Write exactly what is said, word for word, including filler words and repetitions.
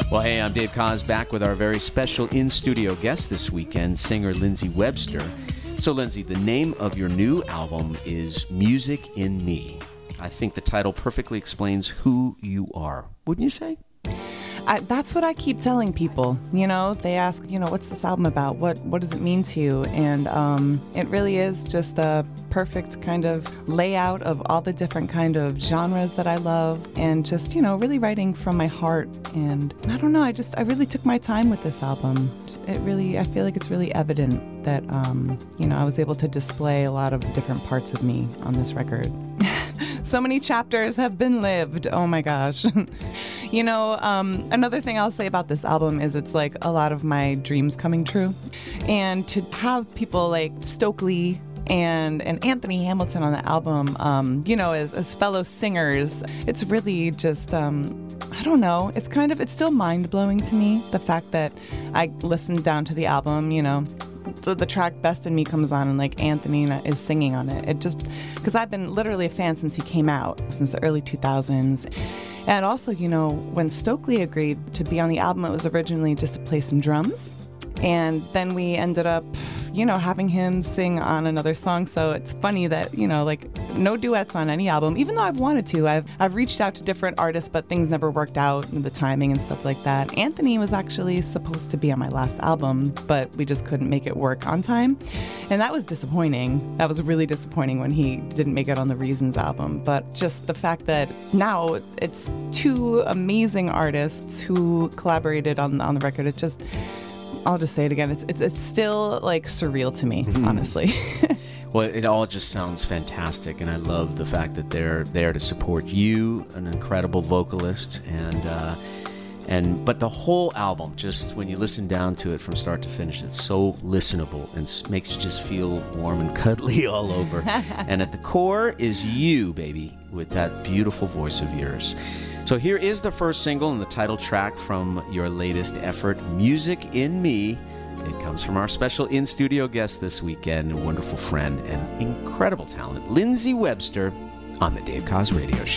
Well, hey, I'm Dave Koz, back with our very special in-studio guest this weekend, singer Lindsey Webster. So, Lindsey, the name of your new album is Music in Me. I think the title perfectly explains who you are, wouldn't you say? I, that's what I keep telling people. You know, they ask, you know, what's this album about? What what does it mean to you? And um, it really is just a perfect kind of layout of all the different kind of genres that I love, and just, you know, really writing from my heart. And I don't know, I just I really took my time with this album. It really, I feel like it's really evident that, um, you know, I was able to display a lot of different parts of me on this record. So many chapters have been lived. Oh my gosh. You know, um, another thing I'll say about this album is it's like a lot of my dreams coming true. And to have people like Stokely and and Anthony Hamilton on the album, um, you know, as, as fellow singers, it's really just, um, I don't know, it's kind of, it's still mind-blowing to me, the fact that I listened down to the album, you know, so the track Best in Me comes on and like Anthony is singing on it. It just, because I've been literally a fan since he came out, since the early two thousands. And also, you know, when Stokely agreed to be on the album, it was originally just to play some drums. And then we ended up, you know, having him sing on another song. So it's funny that, you know, like no duets on any album, even though I've wanted to. I've I've reached out to different artists, but things never worked out, and the timing and stuff like that. Anthony was actually supposed to be on my last album, but we just couldn't make it work on time. And that was disappointing. That was really disappointing when he didn't make it on the Reasons album. But just the fact that now it's two amazing artists who collaborated on, on the record, it just... I'll just say it again. It's it's, it's still like surreal to me, honestly. Well, it all just sounds fantastic, and I love the fact that they're there to support you, an incredible vocalist, and uh, and but the whole album, just when you listen down to it from start to finish, it's so listenable and s- makes you just feel warm and cuddly all over. And at the core is you, baby, with that beautiful voice of yours. So here is the first single and the title track from your latest effort, Music in Me. It comes from our special in-studio guest this weekend, a wonderful friend and incredible talent, Lindsey Webster, on the Dave Koz Radio Show.